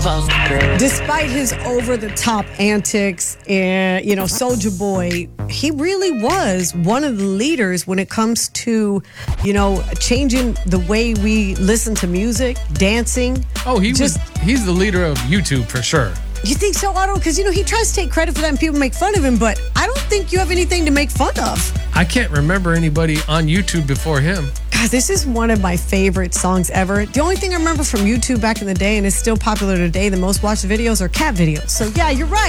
Despite his over-the-top antics and, Soulja Boy, he really was one of the leaders when it comes to, changing the way we listen to music, dancing. Oh, he's the leader of YouTube for sure. You think so, Otto? Because, he tries to take credit for that and people make fun of him, but I don't think you have anything to make fun of. I can't remember anybody on YouTube before him. God, this is one of my favorite songs ever. The only thing I remember from YouTube back in the day, and it's still popular today, the most watched videos are cat videos. So, yeah, you're right.